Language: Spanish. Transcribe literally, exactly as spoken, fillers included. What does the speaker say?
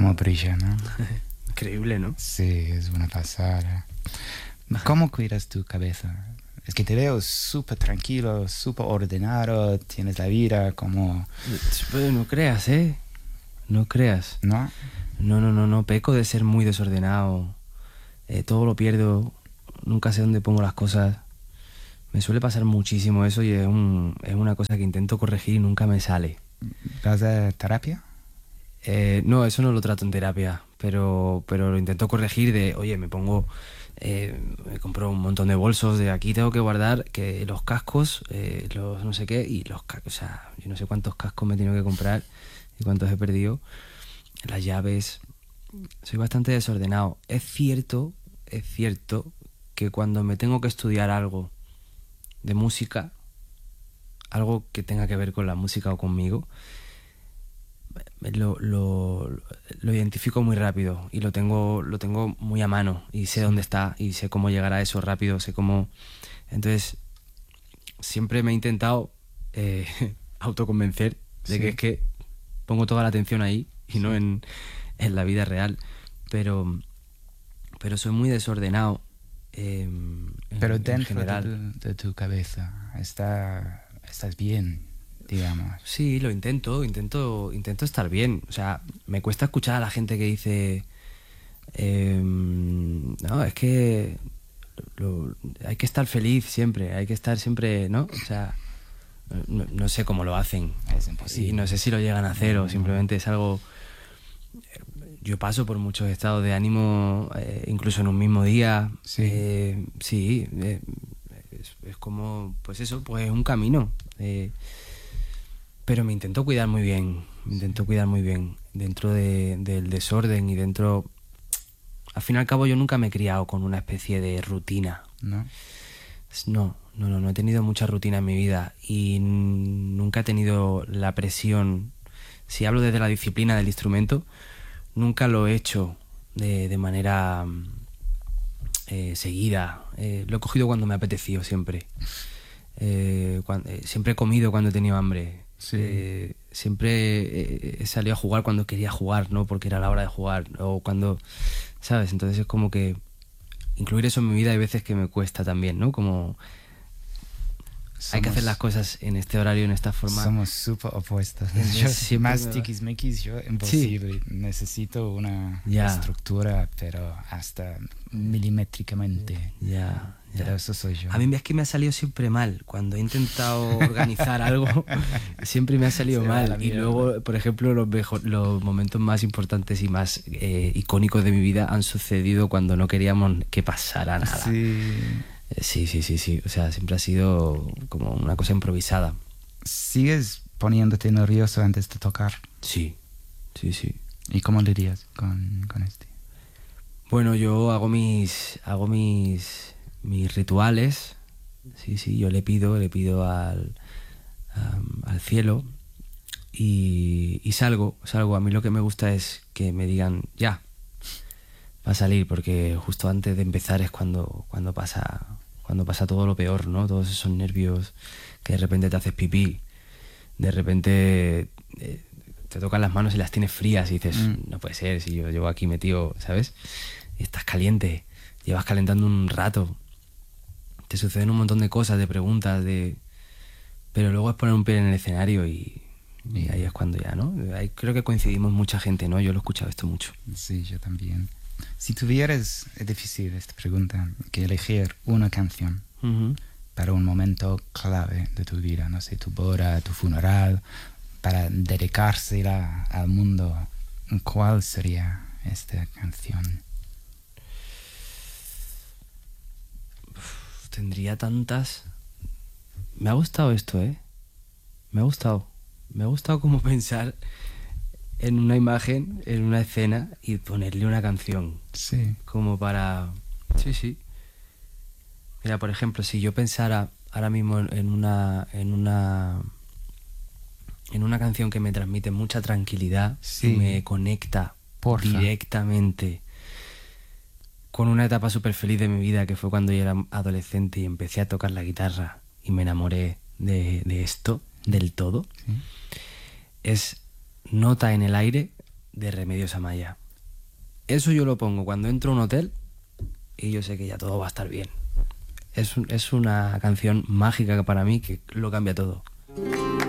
Como brilla, ¿no? Increíble, ¿no? Sí, es una pasada. ¿Cómo cuidas tu cabeza? Es que te veo súper tranquilo, súper ordenado, tienes la vida como... Pero no creas, ¿eh? No creas. ¿No? No, no, no, no. Peco de ser muy desordenado. Eh, todo lo pierdo. Nunca sé dónde pongo las cosas. Me suele pasar muchísimo eso y es, un, es una cosa que intento corregir y nunca me sale. ¿Vas a terapia? Eh, no, eso no lo trato en terapia, pero, pero lo intento corregir de, oye, me pongo... Eh, me compro un montón de bolsos de aquí tengo que guardar que los cascos, eh, los no sé qué, y los cascos, o sea, yo no sé cuántos cascos me he tenido que comprar y cuántos he perdido, las llaves, soy bastante desordenado. Es cierto, es cierto que cuando me tengo que estudiar algo de música, algo que tenga que ver con la música o conmigo, Lo, lo, lo identifico muy rápido y lo tengo, lo tengo muy a mano y sé dónde está y sé cómo llegar a eso rápido, sé cómo... Entonces, siempre me he intentado eh, autoconvencer de Sí. que es que pongo toda la atención ahí y no en, en la vida real, pero, pero soy muy desordenado eh, en, Pero en dentro general. de tu, de tu cabeza está, estás bien, digamos. Sí, lo intento, intento, intento estar bien. O sea, me cuesta escuchar a la gente que dice, eh, no, es que lo- hay que estar feliz siempre, hay que estar siempre, ¿no? O sea, no, no sé cómo lo hacen. Es imposible. Y no sé si lo llegan a hacer o simplemente es algo... Yo paso por muchos estados de ánimo, eh, incluso en un mismo día. Sí. Eh, sí, eh, es, es como, pues eso, pues es un camino. Eh, pero me intento cuidar muy bien, me intento cuidar muy bien dentro de, del desorden y dentro... Al fin y al cabo yo nunca me he criado con una especie de rutina. ¿No? No, no, no, no he tenido mucha rutina en mi vida y n- nunca he tenido la presión. Si hablo desde la disciplina del instrumento, nunca lo he hecho de, de manera eh, seguida. Eh, lo he cogido cuando me ha apetecido siempre. Eh, cuan- eh, siempre he comido cuando he tenido hambre. Sí. Eh, siempre he, he salido a jugar cuando quería jugar, no porque era la hora de jugar. O cuando, ¿sabes? Entonces es como que incluir eso en mi vida hay veces que me cuesta también, ¿no? Como hay que hacer las cosas en este horario, en esta forma. Somos súper opuestos. Entonces, Yo, siempre más me va- tiquismiquis, yo imposible. Necesito una Ya. estructura, pero hasta milimétricamente. Ya, ya. Pero eso soy yo. A mí es que me ha salido siempre mal. Cuando he intentado organizar algo, siempre me ha salido Se va a la mal. Y mierda. luego, por ejemplo, los, mejor- los momentos más importantes y más eh, icónicos de mi vida han sucedido cuando no queríamos que pasara nada. Sí. Eh, Sí, sí, sí, sí. O sea, siempre ha sido como una cosa improvisada. ¿Sigues poniéndote nervioso antes de tocar? Sí, sí, sí. ¿Y cómo dirías con, con este? Bueno, yo hago mis hago mis mis rituales. Sí, sí, yo le pido, le pido al am, al cielo y, y salgo, salgo. A mí lo que me gusta es que me digan ya, va a salir, porque justo antes de empezar es cuando cuando pasa cuando pasa todo lo peor, ¿no? Todos esos nervios que de repente te haces pipí, de repente eh, te tocan las manos y las tienes frías y dices, Mm. no puede ser, si yo llevo aquí metido, ¿sabes? Y estás caliente, llevas calentando un rato, te suceden un montón de cosas, de preguntas, de... pero luego es poner un pie en el escenario y, y ahí es cuando ya, ¿no? Ahí creo que coincidimos mucha gente, ¿no? Yo lo he escuchado esto mucho. Sí, yo también. Si tuvieras, es difícil esta pregunta, que elegir una canción Ujú. para un momento clave de tu vida, no sé, tu boda, tu funeral, para dedicársela al mundo, ¿cuál sería esta canción? Tendría tantas... Me ha gustado esto, ¿eh? Me ha gustado. Me ha gustado como pensar en una imagen, en una escena y ponerle una canción. Sí. Como para... Sí, sí. Mira, por ejemplo, si yo pensara ahora mismo en en una... En una en una canción que me transmite mucha tranquilidad, Sí. que me conecta Porfa. directamente con una etapa súper feliz de mi vida, que fue cuando yo era adolescente y empecé a tocar la guitarra y me enamoré de, de esto, del todo. Sí. Es Nota en el aire, de Remedios Amaya. Eso yo lo pongo cuando entro a un hotel y yo sé que ya todo va a estar bien. Es, un- es una canción mágica para mí que lo cambia todo.